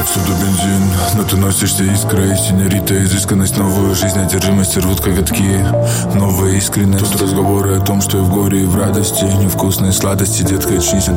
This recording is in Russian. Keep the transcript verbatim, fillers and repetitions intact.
Повсюду бензин, но ты носишься искрой. Синьорита, изысканность, новую жизнь, одержимость рвут коготки. Новая искренность, тут разговоры о том, что и в горе, и в радости. Невкусные сладости, детка, очнись от